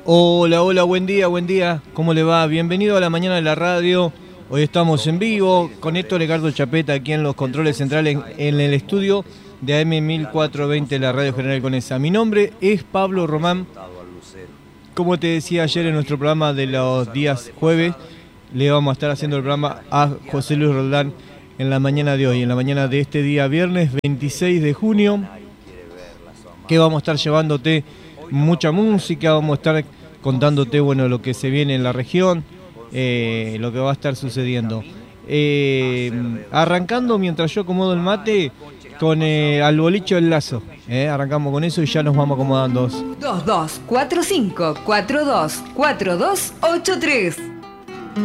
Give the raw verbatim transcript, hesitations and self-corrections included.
Hola, hola, buen día, buen día. ¿Cómo le va? Bienvenido a la mañana de la radio. Hoy estamos en vivo con Héctor Ricardo Chapeta aquí en los controles centrales en, en el estudio de A M mil cuatrocientos veinte, la Radio General Conesa. Mi nombre es Pablo Román. Como te decía ayer en nuestro programa de los días jueves, le vamos a estar haciendo el programa a José Luis Roldán en la mañana de hoy, en la mañana de este día viernes veintiséis de junio, que vamos a estar llevándote mucha música, vamos a estar contándote bueno lo que se viene en la región, eh, lo que va a estar sucediendo. Eh, arrancando mientras yo acomodo el mate con eh, Al Boliche del Lazo. Eh, arrancamos con eso y ya nos vamos acomodando. dos dos cuatro cinco cuatro dos cuatro dos ocho tres.